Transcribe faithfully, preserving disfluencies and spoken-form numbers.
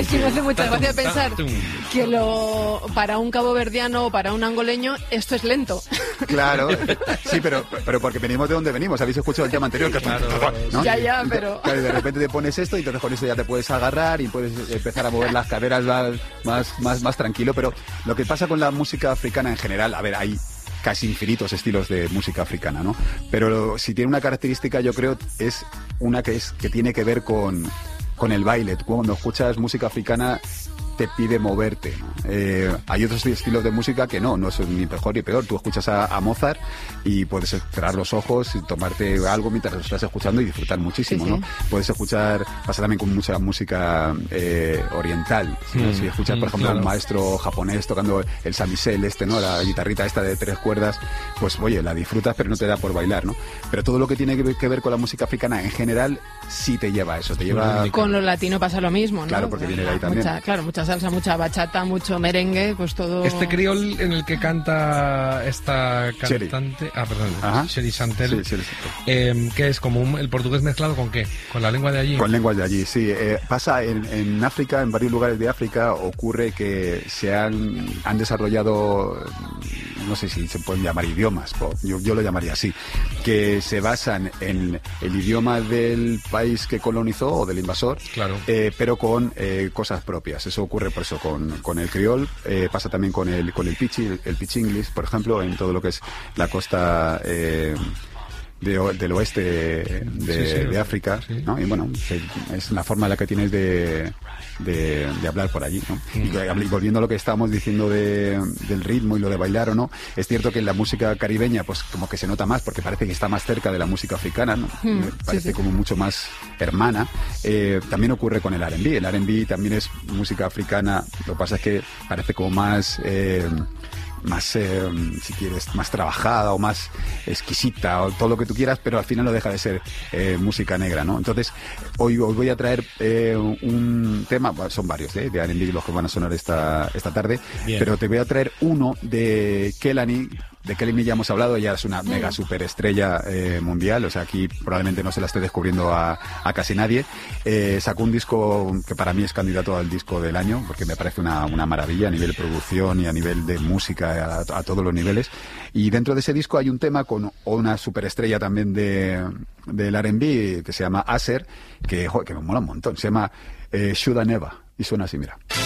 Es que me hace mucha gracia pensar que lo para un caboverdiano o para un angoleño esto es lento. Claro, sí, pero, pero porque venimos de donde venimos. Habéis escuchado el tema anterior, que Claro, ¿no? Ya, ya, pero... Claro, y de repente te pones esto y entonces con eso ya te puedes agarrar y puedes empezar a mover las caderas más, más, más, más tranquilo. Pero lo que pasa con la música africana en general, a ver, hay casi infinitos estilos de música africana, ¿no? Pero si tiene una característica, yo creo, es una que es que tiene que ver con, con el baile. Tú cuando escuchas música africana te pide moverte, ¿no? Eh, hay otros estilos de música que no, no es ni mejor ni peor. Tú escuchas a, a Mozart y puedes cerrar los ojos y tomarte algo mientras lo estás escuchando y disfrutar muchísimo, sí, sí. ¿no? Puedes escuchar, pasa también con mucha música eh, oriental, ¿no? Mm, si escuchas, por ejemplo, claro. un maestro japonés tocando el samisel este, ¿no? La guitarrita esta de tres cuerdas, pues oye, la disfrutas pero no te da por bailar, ¿no? Pero todo lo que tiene que ver con la música africana en general sí te lleva a eso, te lleva... Con lo latino pasa lo mismo, ¿no? Claro, porque viene de ahí también. Mucha, claro, mucha salsa, mucha bachata, mucho merengue, pues todo... Este criol en el que canta esta cantante... Sherry. Ah, perdón, Sherry Santel. Sí, eh, ¿Qué es? ¿Como un, el portugués mezclado con qué? ¿Con la lengua de allí? Con lenguas de allí, sí. Eh, pasa en, en África, en varios lugares de África, ocurre que se han, han desarrollado... no sé si se pueden llamar idiomas, yo, yo lo llamaría así, que se basan en el idioma del país que colonizó o del invasor, claro. eh, pero con eh, cosas propias. Eso ocurre por eso con, con el criol, eh, pasa también con el con el pichi, el, el pichinglis, por ejemplo, en todo lo que es la costa eh, de, del oeste de, sí, sí, de África, sí. ¿no? Y bueno, es la forma en la que tienes de, de, de hablar por allí, ¿no? Mm. Y volviendo a lo que estábamos diciendo de, del ritmo y lo de bailar o no, es cierto que en la música caribeña pues como que se nota más porque parece que está más cerca de la música africana, ¿no? Mm, parece sí, sí. como mucho más hermana. Eh, también ocurre con el R and B. El R and B también es música africana, lo que pasa es que parece como más... Eh, más, eh, si quieres, más trabajada o más exquisita o todo lo que tú quieras, pero al final no deja de ser eh, música negra, ¿no? Entonces, hoy os voy a traer eh, un tema, bueno, son varios ¿eh? de R and B los que van a sonar esta, esta tarde, Bien. pero te voy a traer uno de Kehlani. De Kehlani ya hemos hablado, ella es una mega superestrella eh, mundial, o sea, aquí probablemente no se la esté descubriendo a, a casi nadie. Eh, sacó un disco que para mí es candidato al disco del año, porque me parece una, una maravilla a nivel de producción y a nivel de música, a, a todos los niveles. Y dentro de ese disco hay un tema con una superestrella también de, del R and B que se llama Asher, que, joder, que me mola un montón, se llama eh, Shoulda Never, y suena así, mira.